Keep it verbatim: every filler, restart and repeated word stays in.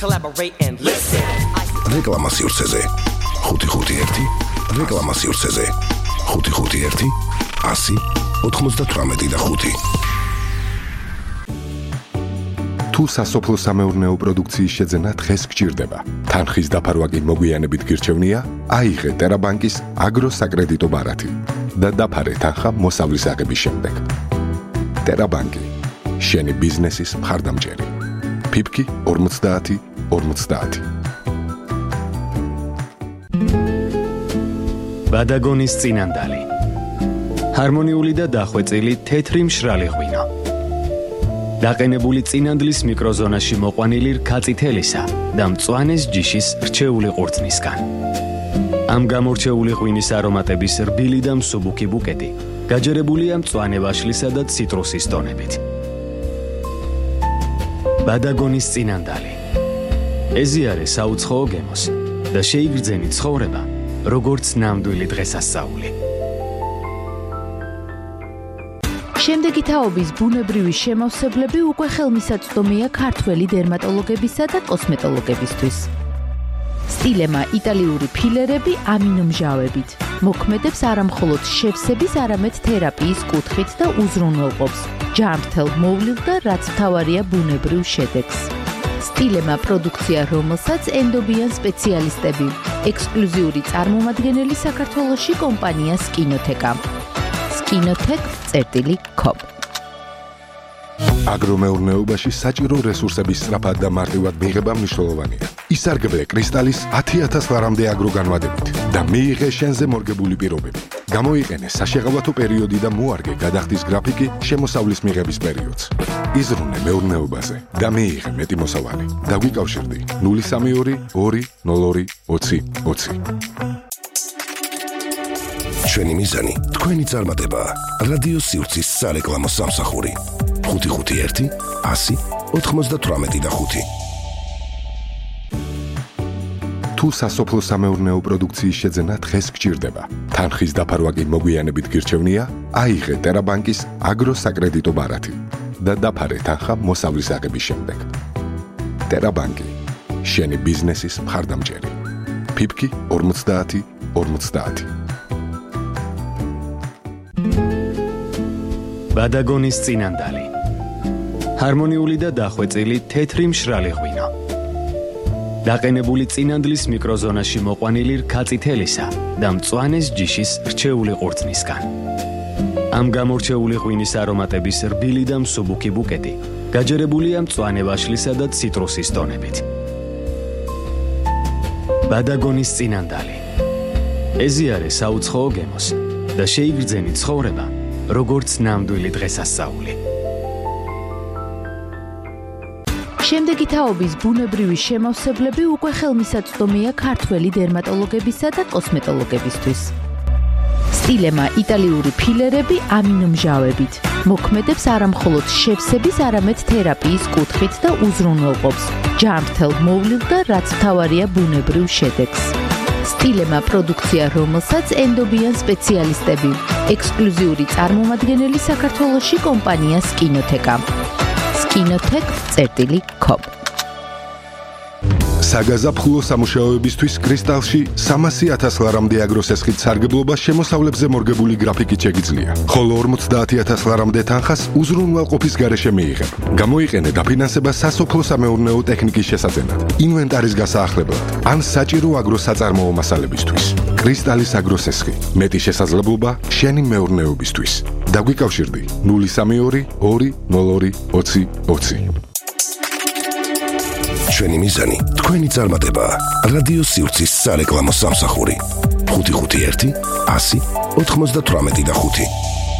Collaborate and listen. რეკლამა სივრცეზე ხუთი ხუთი ერთი რეკლამა სივრცეზე ხუთი ხუთი ერთი ასი ოთხმოცდათვრამეტი და ხუთი თუ სასოფლო სამეურნეო პროდუქციის შეძენა დღეს გჭირდება. თანხის დაფარვა კი მოგვიანებით გირჩევნია, აიღე ტერაბანკის აგროსაკრედიტო ბარათი და დაფარე თანხა მოსავლის აღების შემდეგ. ტერაბანკი, შენი ბიზნესის მხარდამჭერი. ფიფკი ორმოცდაათი ორმოცდაათი. ბადაგონის წინანდალი. ჰარმონიული და დახვეწილი თეთრი მშრალი ღვინო. დაყენებული წინანდლის მიკროზონაში მოყვანილი რქაწითელისა და მწვანეს ჯიშის რჩეული ყურძნისგან. ამ გამორჩეული ღვინის არომატების რბილი და მსუბუქი ბუკეტი გაჯერებულია მწვანე ვაშლისა და ციტრუსის ტონებით. ბადაგონის წინანდალი. ეზიარე საუცხოო გემოს და შეიგრძენი ცხოვრება, როგორც ნამდვილი დღესასწაული. შემდეგი თაობის ბუნებრივი შემავსებლები უკვე ხელმისაწვდომია ქართველი დერმატოლოგებისა და კოსმეტოლოგებისთვის. სტილემა იტალიური ფილერები ამინომჟავებით. მოქმედებს არამხოლოდ შევსების, არამედ თერაპიის კუთხით და უზრუნველყოფს ჯანმრთელ მოვლილ და რაც მთავარია ბუნებრივ შედეგს. სტილემა პროდუქცია, რომელსაც ენდობიან სპეციალისტები. ექსკლუზიური წარმომადგენელი საქართველოში კომპანია სკინოთეკა. სკინოთეკ წერტილი კომ. აგრომეურნეობაში საჭირო რესურსების სწრაფად და მარტივად მიღება მნიშვნელოვანია. ისარგებლე კრისტალის ათი ათას ლარამდე აგროგანვადებით და მიიღე შენზე მორგებული პირობები. გამოიყენე საშეღავათო პერიოდი და მოარგე გადახდის გრაფიკი შემოსავლის მიღების პერიოდს. იზრუნე მეურნეობაზე და მიიღე მეტი მოსავალი. დაგვიკავშირდი ნული სამი ორი ორი ნულ ორი ოცი ოცი. ჩვენი მიზანი თქვენი წარმატებაა. რადიო სივრცის სარეკლამო სამსახური ხუთი ხუთი ერთი ასი ოთხმოცდათვრამეტი და ხუთი. თუ სასოფლო სამეურნეო პროდუქციის შეძენა დღეს გჭირდება. თანხის დაფარვა კი მოგვიანებით გირჩევნია, აიღე ტერაბანკის აგროსაკრედიტო ბარათი და დაფარე თანხა მოსავლის აღების შემდეგ. ტერაბანკი, შენი ბიზნესის მხარდამჭერი. ფიფკი ორმოცდაათი ორმოცდაათი. ბადაგონის წინანდალი. ჰარმონიული და დახვეწილი თეთრი მშრალი ღვინო. დაყენებული წინანდლის მიკროზონაში მოყვანილი რქაწითელისა და მწვანეს ჯიშის რჩეული ყურძნისგან. ამ გამორჩეული ღვინის არომატების რბილი და მსუბუქი ბუკეტი გაჯერებულია მწვანე ვაშლისა და ციტრუსის ტონებით. ბადაგონის წინანდალი. ეზიარე საუცხოო გემოს და შეიგრძენი ცხოვრება, როგორც ნამდვილი დღესასწაული. შემდეგი თაობის ბუნებრივი შემავსებლები უკვე ხელმისაწვდომია ქართველი დერმატოლოგებისა და კოსმეტოლოგებისთვის. სტილემა იტალიური ფილერები ამინომჟავებით. მოქმედებს არამხოლოდ შევსების, არამედ თერაპიის კუთხით და უზრუნველყოფს ჯანმრთელ მოვლილ და რაც მთავარია ბუნებრივ შედეგს. სტილემა პროდუქცია, რომელსაც ენდობიან სპეციალისტები. ექსკლუზიური წარმომადგენელი საქართველოში კომპანია სკინოთეკა. სკინოთეკ წერტილი კომ. საგაზაფხულო სამუშაოებისთვის კრისტალში სამასი ათას ლარამდე აგროსესხით სარგებლობა შემოსავლებზე მორგებული გრაფიკით შეგიძლია. ხოლო ორმოცდაათი ათას ლარამდე თანხას უზრუნველყოფის გარეშე მიიღე. გამოიყენე დაფინანსება სასოფლო სამეურნეო ტექნიკის შესაძენად, ინვენტარის გასაახლებლად ან საჭირო აგროსაწარმოო მასალებისთვის. კრისტალის აგროსესხი, მეტი შესაძლებლობა შენი მეურნეობისთვის. დაგვიკავშირდი ნული სამი ორი ორი ნულ ორი ოცი ოცი. ჩვენი მიზანი თქვენი წარმატებაა. რადიო სივრცის სარეკლამო სამსახური ხუთი ხუთი ერთი ასი ოთხმოცდათვრამეტი და ხუთი.